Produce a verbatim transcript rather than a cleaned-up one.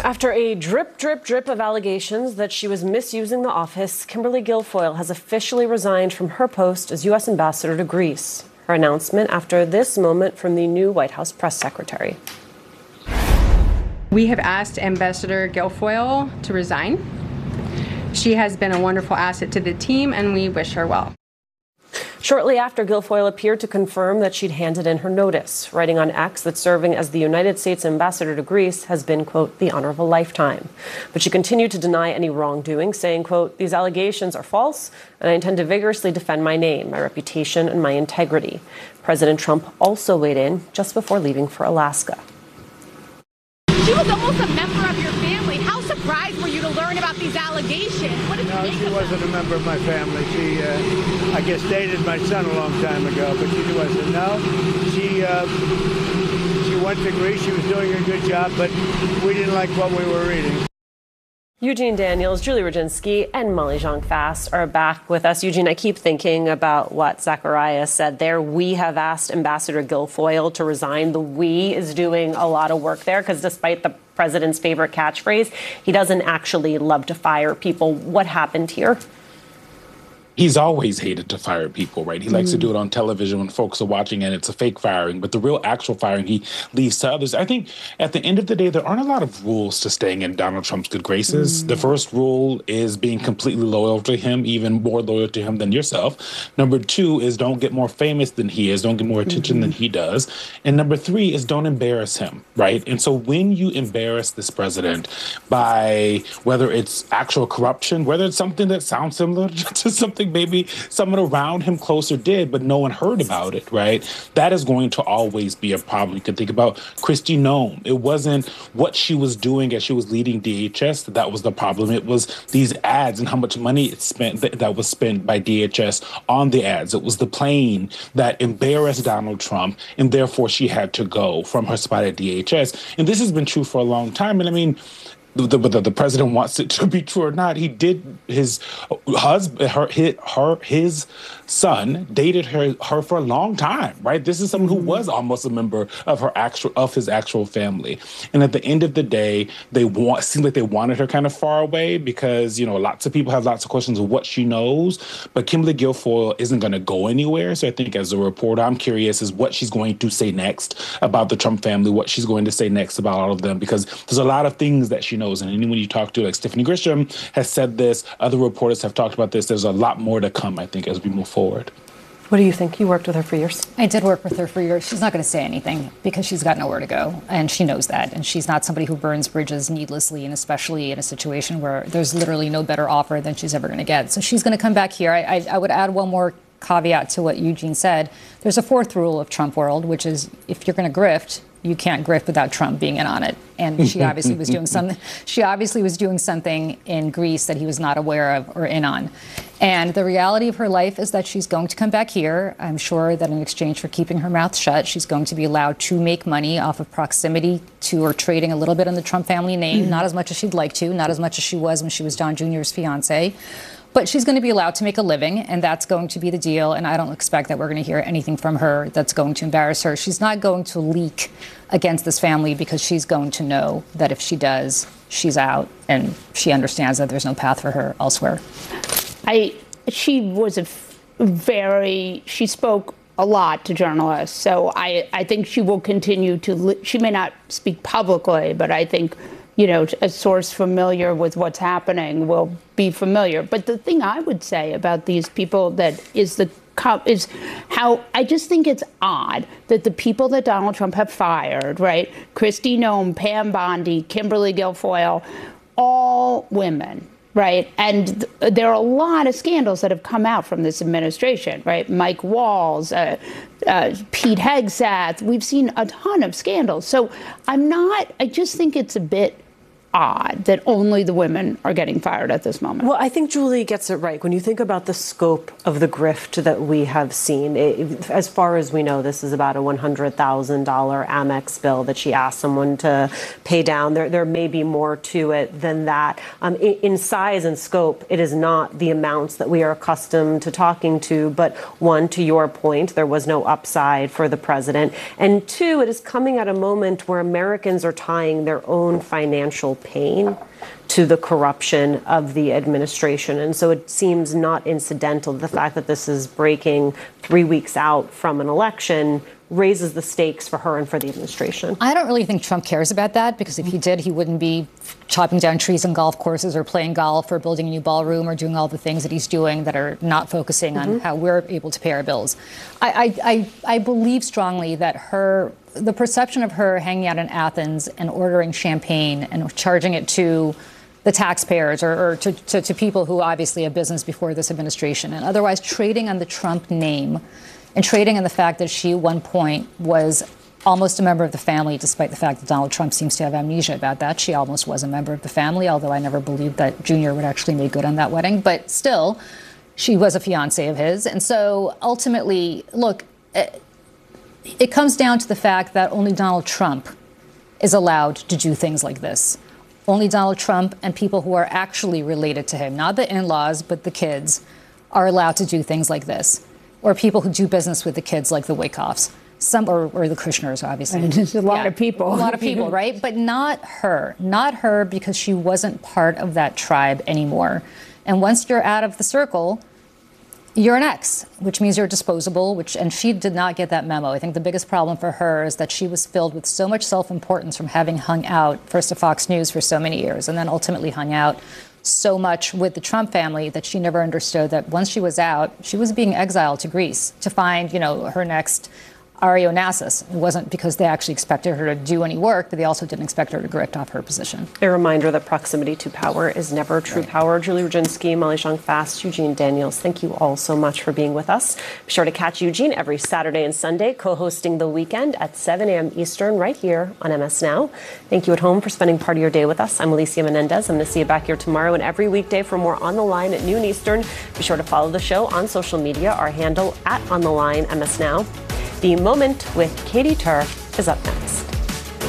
After a drip, drip, drip of allegations that she was misusing the office, Kimberly Guilfoyle has officially resigned from her post as U S ambassador to Greece. Her announcement after this moment from the new White House press secretary. We have asked Ambassador Guilfoyle to resign. She has been a wonderful asset to the team, and we wish her well. Shortly after, Guilfoyle appeared to confirm that she'd handed in her notice, writing on X that serving as the United States ambassador to Greece has been, quote, the honor of a lifetime. But she continued to deny any wrongdoing, saying, quote, these allegations are false, and I intend to vigorously defend my name, my reputation, and my integrity. President Trump also weighed in just before leaving for Alaska. She was almost a member of your family. How surprised were you to learn about these allegations? What did you No, think she of wasn't them? a member of my family. She, uh, I guess, dated my son a long time ago, but she wasn't. No, she uh, she went to Greece. She was doing a good job, but we didn't like what we were reading. Eugene Daniels, Julie Rodzinski, and Molly Jong-Fast are back with us. Eugene, I keep thinking about what Zachariah said there. We have asked Ambassador Guilfoyle to resign. The we is doing a lot of work there because despite the president's favorite catchphrase, he doesn't actually love to fire people. What happened here? He's always hated to fire people, right? He likes mm. to do it on television when folks are watching and it's a fake firing, but the real actual firing he leaves to others. I think at the end of the day, there aren't a lot of rules to staying in Donald Trump's good graces. Mm. The first rule is being completely loyal to him, even more loyal to him than yourself. Number two is don't get more famous than he is, don't get more attention mm-hmm. than he does. And number three is don't embarrass him, right? And so when you embarrass this president by whether it's actual corruption, whether it's something that sounds similar to something maybe someone around him closer did, but no one heard about it, right? That is going to always be a problem. You can think about Kristi Noem. It wasn't what she was doing as she was leading D H S that was the problem. It was these ads and how much money it spent th- that was spent by D H S on the ads. It was the plane that embarrassed Donald Trump, and therefore she had to go from her spot at D H S. And this has been true for a long time. And I mean, whether the, the president wants it to be true or not, he did his husband, her, his, her, his son dated her, her for a long time, right? This is someone who was almost a member of her actual, of his actual family. And at the end of the day, they want, seemed like they wanted her kind of far away because, you know, lots of people have lots of questions of what she knows, but Kimberly Guilfoyle isn't going to go anywhere. So I think as a reporter, I'm curious as what she's going to say next about the Trump family, what she's going to say next about all of them, because there's a lot of things that she knows. And anyone you talk to, like Stephanie Grisham has said this, other reporters have talked about this. There's a lot more to come, I think, as we move forward. What do you think? You worked with her for years. I did work with her for years. She's not going to say anything because she's got nowhere to go. And she knows that. And she's not somebody who burns bridges needlessly, and especially in a situation where there's literally no better offer than she's ever going to get. So she's going to come back here. I, I, I would add one more caveat to what Eugene said. There's a fourth rule of Trump world, which is if you're going to grift, you can't grift without Trump being in on it. And she obviously was doing something. She obviously was doing something in Greece that he was not aware of or in on. And the reality of her life is that she's going to come back here. I'm sure that in exchange for keeping her mouth shut, she's going to be allowed to make money off of proximity to or trading a little bit on the Trump family name, mm-hmm. not as much as she'd like to, not as much as she was when she was Don Junior's fiance. But she's going to be allowed to make a living, and that's going to be the deal. And I don't expect that we're going to hear anything from her that's going to embarrass her. She's not going to leak against this family because she's going to know that if she does, she's out, and she understands that there's no path for her elsewhere. I, she was a very, she spoke a lot to journalists. So I, I think she will continue to, she may not speak publicly, but I think, you know, a source familiar with what's happening will be familiar. But the thing I would say about these people that is the is how I just think it's odd that the people that Donald Trump have fired, right? Kristi Noem, Pam Bondi, Kimberly Guilfoyle, all women, right? And th- there are a lot of scandals that have come out from this administration, right? Mike Walls, uh, uh, Pete Hegseth. We've seen a ton of scandals. So I'm not, I just think it's a bit odd that only the women are getting fired at this moment. Well, I think Julie gets it right. When you think about the scope of the grift that we have seen, it, as far as we know, this is about a one hundred thousand dollars Amex bill that she asked someone to pay down. There, there may be more to it than that. Um, in, in size and scope, it is not the amounts that we are accustomed to talking to. But one, to your point, there was no upside for the president. And two, it is coming at a moment where Americans are tying their own financial campaign to the corruption of the administration. And so it seems not incidental. The fact that this is breaking three weeks out from an election raises the stakes for her and for the administration. I don't really think Trump cares about that, because if he did, he wouldn't be chopping down trees on golf courses or playing golf or building a new ballroom or doing all the things that he's doing that are not focusing mm-hmm. on how we're able to pay our bills. I, I, I, I believe strongly that her, the perception of her hanging out in Athens and ordering champagne and charging it to the taxpayers or, or to, to, to people who obviously have business before this administration, and otherwise trading on the Trump name and trading on the fact that she at one point was almost a member of the family, despite the fact that Donald Trump seems to have amnesia about that. She almost was a member of the family, although I never believed that Junior would actually make good on that wedding. But still, she was a fiancé of his. And so ultimately, look, it, it comes down to the fact that only Donald Trump is allowed to do things like this. Only Donald Trump and people who are actually related to him, not the in-laws, but the kids, are allowed to do things like this. Or people who do business with the kids, like the Wyckoffs, some, or, or the Kushners, obviously. And there's a lot yeah, of people. A lot of people, right? But not her. Not her, because she wasn't part of that tribe anymore. And once you're out of the circle, you're an ex, which means you're disposable, which, and she did not get that memo. I think the biggest problem for her is that she was filled with so much self-importance from having hung out, first at Fox News for so many years, and then ultimately hung out so much with the Trump family, that she never understood that once she was out, she was being exiled to Greece to find, you know, her next Ari Onassis. It wasn't because they actually expected her to do any work, but they also didn't expect her to correct off her position. A reminder that proximity to power is never true right. power. Julie Rudzinski, Molly Jong-Fast, Eugene Daniels, thank you all so much for being with us. Be sure to catch Eugene every Saturday and Sunday, co-hosting The Weekend at seven a.m. Eastern right here on M S Now. Thank you at home for spending part of your day with us. I'm Alicia Menendez. I'm going to see you back here tomorrow and every weekday for more On the Line at noon Eastern. Be sure to follow the show on social media. Our handle at On the Line M S Now. The Moment with Katie Tur is up next.